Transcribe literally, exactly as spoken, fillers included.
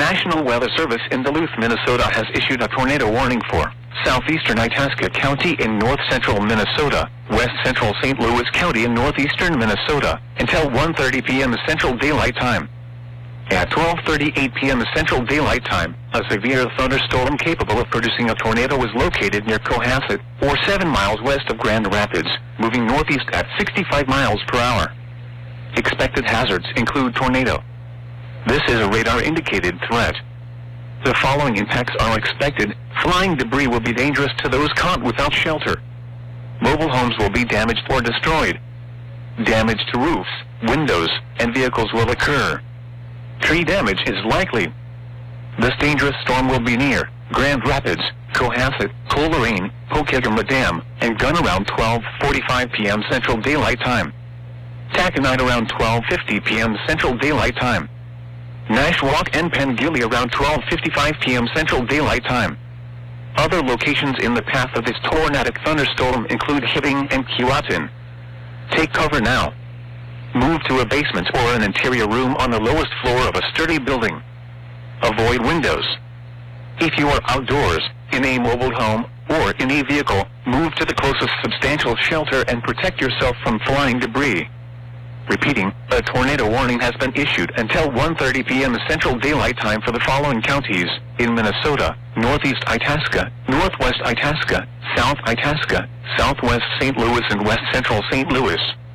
National Weather Service in Duluth, Minnesota has issued a tornado warning for southeastern Itasca County in north-central Minnesota, west-central Saint Louis County in northeastern Minnesota, until one thirty p m Central Daylight Time. At twelve thirty-eight p m Central Daylight Time, a severe thunderstorm capable of producing a tornado was located near Cohasset, or seven miles west of Grand Rapids, moving northeast at sixty-five miles per hour. Expected hazards include tornado. This is a radar-indicated threat. The following impacts are expected. Flying debris will be dangerous to those caught without shelter. Mobile homes will be damaged or destroyed. Damage to roofs, windows, and vehicles will occur. Tree damage is likely. This dangerous storm will be near Grand Rapids, Cohasset, Coleraine, Pokegama Dam, and Gunn around twelve forty-five p m Central Daylight Time. Taconite around twelve fifty p m Central Daylight Time. Nashwauk and Pengilly around twelve fifty-five p m Central Daylight Time. Other locations in the path of this tornadic thunderstorm include Hibbing and Keewatin. Take cover now. Move to a basement or an interior room on the lowest floor of a sturdy building. Avoid windows. If you are outdoors, in a mobile home, or in a vehicle, move to the closest substantial shelter and protect yourself from flying debris. Repeating, a tornado warning has been issued until one thirty p m Central Daylight Time for the following counties in Minnesota: northeast Itasca, northwest Itasca, south Itasca, southwest Saint Louis, and west central Saint Louis.